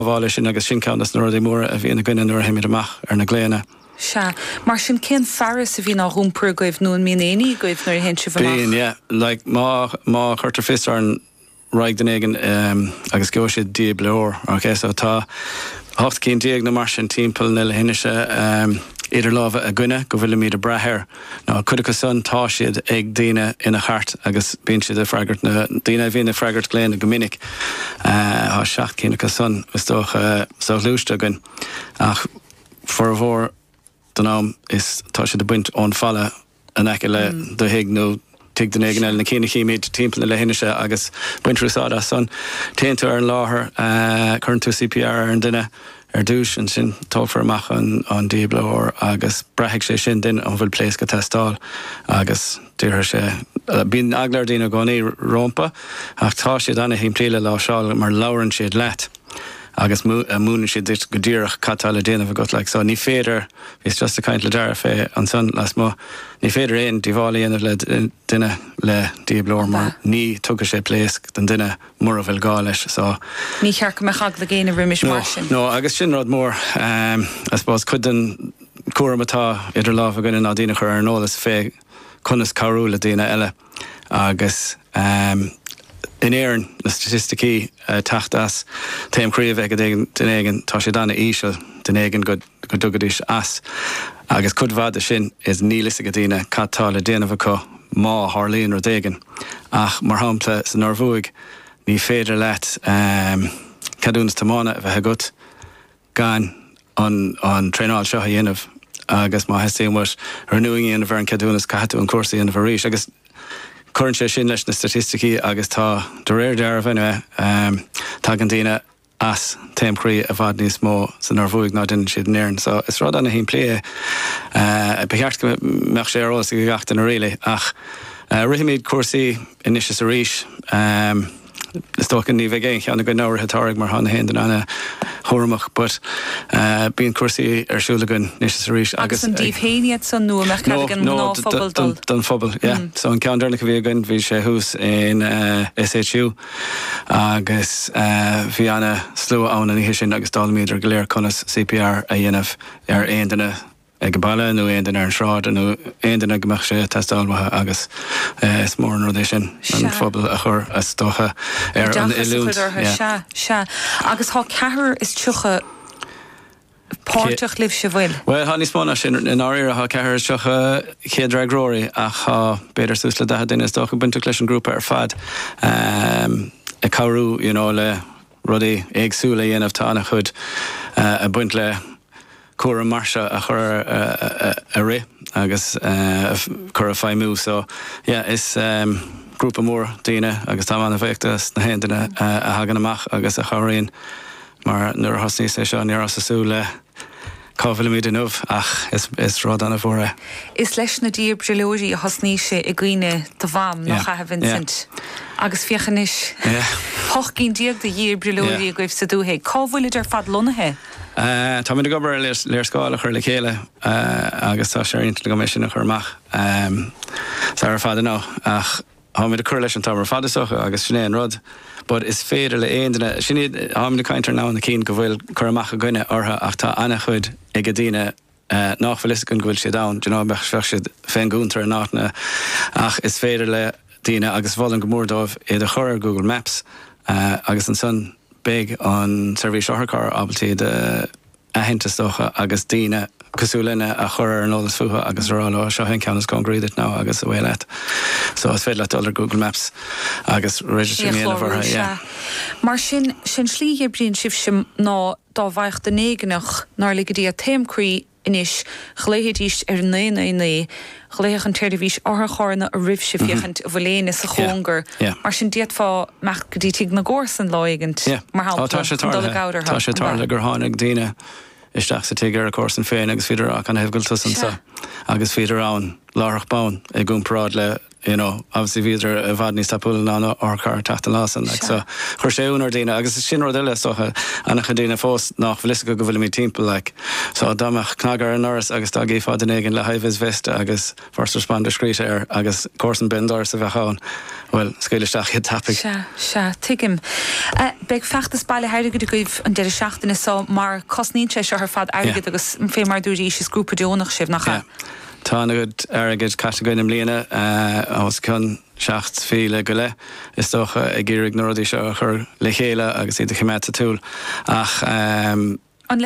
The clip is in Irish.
bháile sin agus sin ceannas nuair d mór a bhíonna gine nuair himimiid amach na gléine. Se mar sin cén fearras a bhí ná rúmpur goibh nuan mínéí goibh nuair hen si bhach. Bíon, like má chuirtar fistar an raig den éigen agus go sé díobh leor so tá 8 cín díag na mar sin timppel na le hinise idir lábh a gine go bhfuil míad a brethir ná chuidecha san tá siad ag daine ina chart agus bíon siad a freigart na daine bhíon na freigart léin go minic há 7 cínacha san is tócha lúiste gon ach for bhór den naam is tá siad a buint ón falla an eice le do hiig nó tig den éigen na cína chiimiid timppla le hinise agus buintrusáda san téantar an láthair chun tú CPR an duine dúis an sin tófar amach an díobh agus breithic sé sin din an bhfuil pléis go testáil agus dúthir sé bíon aglar daoine gcónaí rompa ach tá siad anna hín pléile lá seáil mar labhrann siad leat agus múna siad go dtíreach catála déanamh got le so ní féidir is just a kaint le dear fé an san las má ní féidir éon díhálaíanamh le duine le díobh mar ní tuga sé pléis den duine mór a bhfuil gá leis so ní chearcha me chag le géana riimiis mar sin. No agus sin rud mór I suppose chud den cuaram atá idir láh a gine ná daine chur ar nólas fé chunas carú le daine eile agus in éan na statisticí tachttas téimríomh ag den éigen tá sé dána ísio den éigen go dugadís as agus chudmhada sin is nílas a go dtíine cattá le déanamh có má Harlíonn ar déigen ach mar hampla san Norvuig ní féidir leat cadúnas tamána a bheit gut gan an tréáil seo a dhéanamh agus má heíon was renúing an bhar an cadúnas catú an cuasaí an bhríéis agus chuann sé sin leis na statisticí agus tá do réir dear bhaine tá an daine as téimchrí a bhd níos mó san Norvuig ná duine siad néirn so is rád anna hín plé becheart go meach sé arrás go gachtain na réile ach riimiid cuasaí inis a ríis is tóchan ní bheith géin cheanna go nóir hetáraigh mar hána héin den anna thuramach but bíon cuasaí arsúlagan níos a ríis agus an díomhhéiniad san nua meach gan ná phobal dul don phobal so an ceandarna go bhígan bhí sé hús in SHU agus bhí anna slú anna ní sin agus dálamíad ar go léir conas CPR a dhéanamh ar aon duine ag baile nó aon duine ar an sráid nó aon duine gomeach sé testáilmhathe agus is mór an rudéis sin an phobal a chur as tócha ar an ilún se agus há cethir is tucha páirteach libh se bhfuil. Well há níos móna sin in áíir a cethir tucha chéadreagróirí ach há beidir sús le 10 duine is tócha bunta leis an grúpa ar fad a cabhrú le rudaí éagsúla dhéanamh tá na chud a buint le cuara marse a chur a ré agus chur a feimú so is grúpa mór daine agus tá anna bheictas na héandaine a hagan amach agus a choiríonn mar nuair hasní sé seo níor asasú le cábhfuil in nómh ach is rád anna bhóra. Is leis na díobh brilóirí a hasní sé i gcuoine do bham nach a Vincent agus fiachanis hoch cín díag de díobh brilóirí a goibh sa dúhéig cábhfuil ar fad lonathe. Tá mí gobar léir scáil chur le chéile agus tá sé inta go mé sin a churmach sa ar fada ná ach háid a chur leis an tamar fada socha agus sinné an rud bud is féidir le aon duine sinad háid caiintear ná na cín go bhfuil churmach a gcuine ortha ach tá anna chud ag go dtíine nachfuil gon bhfuil sé dam du ná beh siad féin gúntar nána ach is féidir le daine agus bhil an gomórdómh iad a chur Google Maps agus an son big an servís áthcar abaltí de ahéntastócha agus daine cosúlaine a chur an ólas fuha agus rála seo hen ceannas con gríidir ná agus a bhfuil so is féad le dul Google Maps agus registríon bhartha mar sin slíthe bríonn sibh sem ná dá bhaich den éigenach nar le go dtí a téimchrí inis chléhéadíist ar 999 chléach an téirvís áthchána a rih se fichant a bhléine sa chóngar mar sin diaad fá meach go dtí na gcósan láigant mar tá sé tarla gur tháinig daine isteach sa tigar a cósan féin agus féidir ach an hefhgultas an sa agus féidir an lárach bán ag gúmparád le obviously viidir a bhadní stapúil ná orcar tata lásan so chuir sé únar daine agus sin rodile socha anna chudína fós nach bhlis go bhfuil mí timppla so dáach knagar an áras agus tá géá den éigen le haimhs vista agus first responder scríte agus cósan bendar sa bheitcháin well scoileisteach hit tapig. Se tuigim. Beg fechttas bailile heide go goibh an de seachtainna so mar cosnín sé ar fad airgad agus fé mar dúí is grúpaúnach sibh nach. Tá agad agad categóinnim líana agus chun 6 féle go le is toch ag ggéirigh nóirí seo chur le chéile agus iad a chiméta túl ach